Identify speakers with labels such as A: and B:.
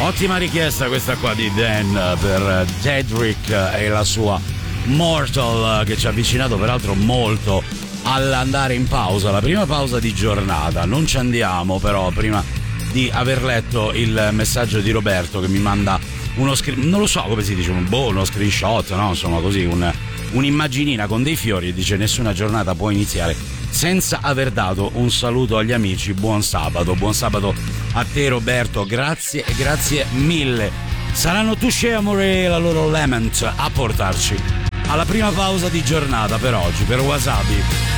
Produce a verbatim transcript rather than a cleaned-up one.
A: Ottima richiesta questa qua di Dan per Dedrick e la sua Mortal, che ci ha avvicinato peraltro molto all'andare in pausa, la prima pausa di giornata. Non ci andiamo però prima di aver letto il messaggio di Roberto che mi manda uno screen, non lo so come si dice, un boh, uno screenshot, no? Insomma così, un, un'immaginina con dei fiori e dice: nessuna giornata può iniziare senza aver dato un saluto agli amici. Buon sabato, buon sabato a te Roberto, grazie e grazie mille. Saranno Touché Amore e la loro Lament a portarci alla prima pausa di giornata per oggi, per Wasabi.